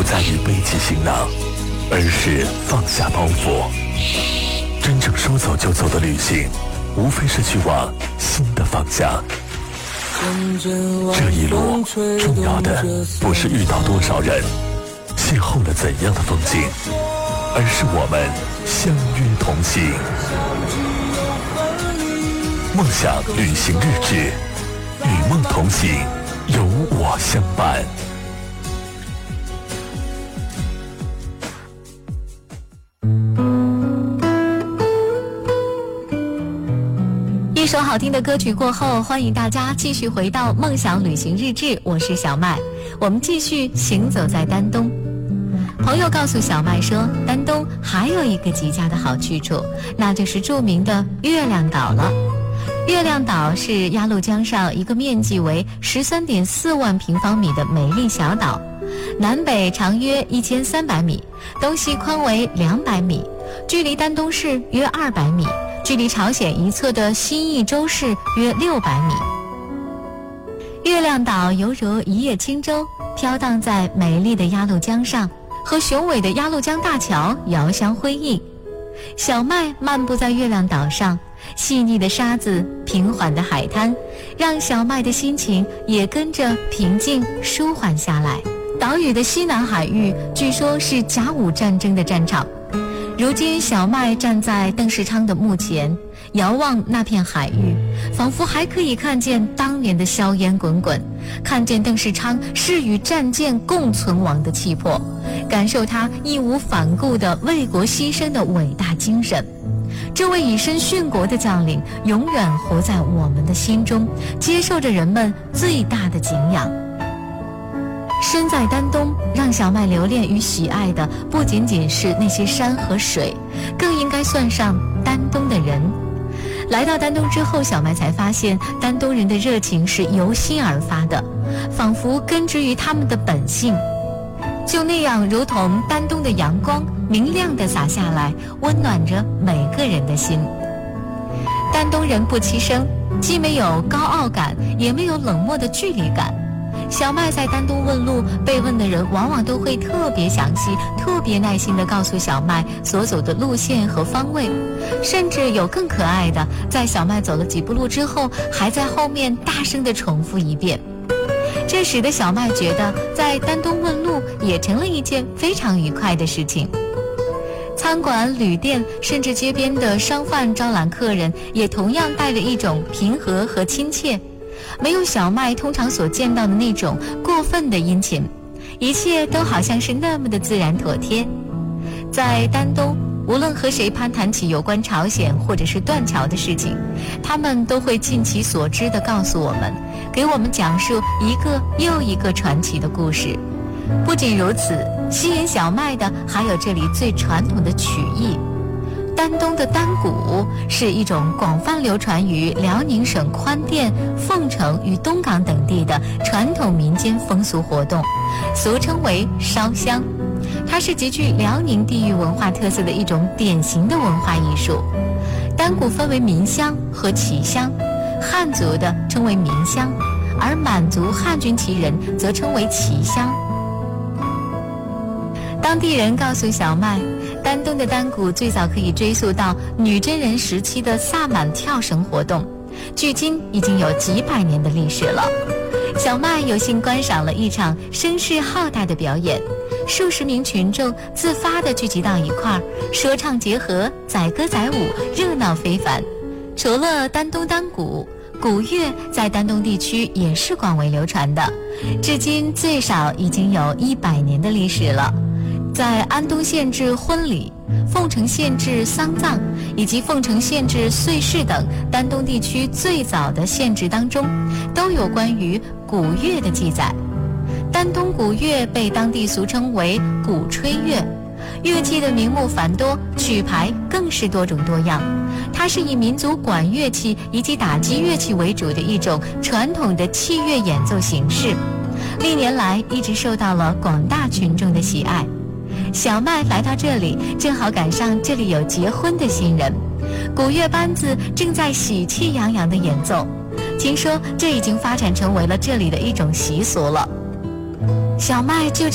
在于背起行囊，而是放下包袱。真正说走就走的旅行，无非是去往新的方向。这一路重要的不是遇到多少人，邂逅了怎样的风景，而是我们相约同行。梦想旅行日志，与梦同行，有我相伴。 一首好听的歌曲过后，欢迎大家继续回到梦想旅行日志，我是小麦，我们继续行走在丹东。朋友告诉小麦说，丹东还有一个极佳的好去处，那就是著名的月亮岛了。月亮岛是鸭绿江上一个面积为 13.4 万平方米的美丽小岛，南北长约1300米，东西宽为200米，距离丹东市约200米，距离朝鲜一侧的新义州市约600米。月亮岛犹如一叶轻舟，飘荡在美丽的鸭绿江上，和雄伟的鸭绿江大桥遥相辉映。小麦漫步在月亮岛上，细腻的沙子，平缓的海滩，让小麦的心情也跟着平静舒缓下来。岛屿的西南海域据说是甲午战争的战场。如今小麦站在邓世昌的墓前，遥望那片海域，仿佛还可以看见当年的硝烟滚滚，看见邓世昌是与战舰共存亡的气魄，感受他义无反顾的为国牺牲的伟大精神。这位以身殉国的将领永远活在我们的心中，接受着人们最大的敬仰。身在丹东，让小麦留恋与喜爱的不仅仅是那些山和水，更应该算上丹东的人。来到丹东之后，小麦才发现丹东人的热情是由心而发的，仿佛根植于他们的本性。就那样如同丹东的阳光，明亮地洒下来，温暖着每个人的心。丹东人不欺生，既没有高傲感，也没有冷漠的距离感。小麦在丹东问路，被问的人往往都会特别详细、特别耐心地告诉小麦所走的路线和方位，甚至有更可爱的，在小麦走了几步路之后，还在后面大声地重复一遍。这使得小麦觉得在丹东问路也成了一件非常愉快的事情。餐馆、旅店，甚至街边的商贩招揽客人，也同样带着一种平和和亲切，没有小麦通常所见到的那种过分的殷勤，一切都好像是那么的自然妥帖。在丹东，无论和谁攀谈起有关朝鲜或者是断桥的事情，他们都会尽其所知地告诉我们，给我们讲述一个又一个传奇的故事。不仅如此，吸引小麦的还有这里最传统的曲艺。丹东的丹鼓是一种广泛流传于辽宁省宽甸、凤城与东港等地的传统民间风俗活动，俗称为烧香。它是极具辽宁地域文化特色的一种典型的文化艺术。丹鼓分为民乡和旗乡，汉族的称为民乡，而满族汉军旗人则称为旗乡。当地人告诉小麦，丹东的丹鼓最早可以追溯到女真人时期的萨满跳绳活动，距今已经有几百年的历史了。小麦有幸观赏了一场声势浩大的表演，数十名群众自发地聚集到一块儿，说唱结合，载歌载舞，热闹非凡。除了丹东丹鼓，鼓乐在丹东地区也是广为流传的，至今最少已经有100年的历史了。在安东县制婚礼、凤城县制丧葬以及凤城县制岁事等丹东地区最早的县制当中，都有关于鼓乐的记载。丹东鼓乐被当地俗称为鼓吹乐，乐器的名目繁多，曲牌更是多种多样。它是以民族管乐器以及打击乐器为主的一种传统的器乐演奏形式，历年来一直受到了广大群众的喜爱。小麦来到这里，正好赶上这里有结婚的新人，鼓乐班子正在喜气洋洋地演奏，听说这已经发展成为了这里的一种习俗了。小麦就